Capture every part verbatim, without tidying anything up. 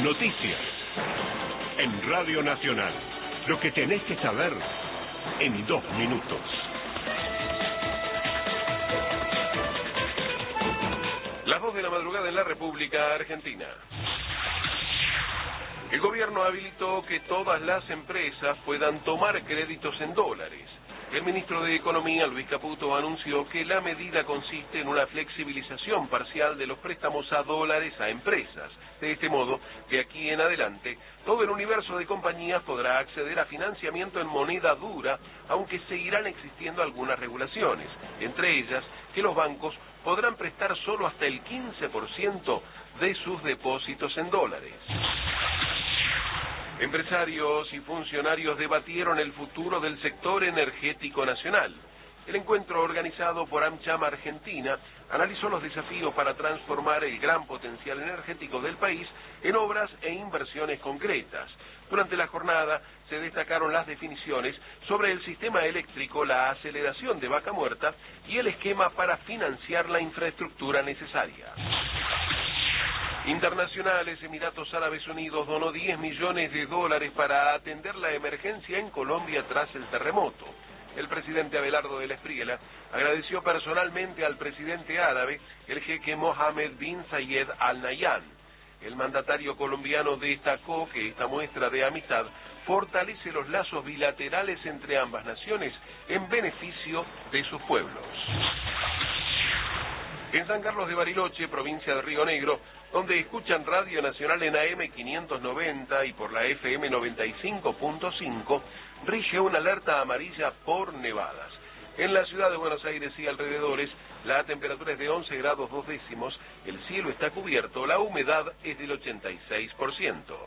Noticias. En Radio Nacional. Lo que tenés que saber en dos minutos. Las dos de la madrugada en la República Argentina. El gobierno habilitó que todas las empresas puedan tomar créditos en dólares. El ministro de Economía, Luis Caputo, anunció que la medida consiste en una flexibilización parcial de los préstamos a dólares a empresas. De este modo, de aquí en adelante, todo el universo de compañías podrá acceder a financiamiento en moneda dura, aunque seguirán existiendo algunas regulaciones, entre ellas que los bancos podrán prestar solo hasta el quince por ciento de sus depósitos en dólares. Empresarios y funcionarios debatieron el futuro del sector energético nacional. El encuentro organizado por AmCham Argentina analizó los desafíos para transformar el gran potencial energético del país en obras e inversiones concretas. Durante la jornada se destacaron las definiciones sobre el sistema eléctrico, la aceleración de Vaca Muerta y el esquema para financiar la infraestructura necesaria. Internacionales, Emiratos Árabes Unidos donó diez millones de dólares para atender la emergencia en Colombia tras el terremoto. El presidente Abelardo de la Espriella agradeció personalmente al presidente árabe, el jeque Mohammed bin Zayed Al Nahyan. El mandatario colombiano destacó que esta muestra de amistad fortalece los lazos bilaterales entre ambas naciones en beneficio de sus pueblos. En San Carlos de Bariloche, provincia de Río Negro, donde escuchan Radio Nacional en A M quinientos noventa y por la F M noventa y cinco punto cinco, rige una alerta amarilla por nevadas. En la ciudad de Buenos Aires y alrededores, la temperatura es de once grados dos décimos, el cielo está cubierto, la humedad es del ochenta y seis por ciento.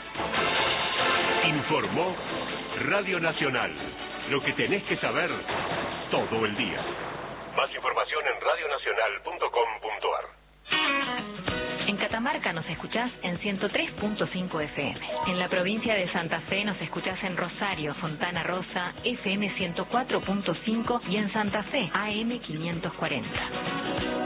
Informó Radio Nacional. Lo que tenés que saber todo el día. Más información en radio nacional punto com punto a r. En Catamarca nos escuchás en ciento tres punto cinco F M. En la provincia de Santa Fe nos escuchás en Rosario, Fontana Rosa, F M ciento cuatro punto cinco y en Santa Fe, A M quinientos cuarenta.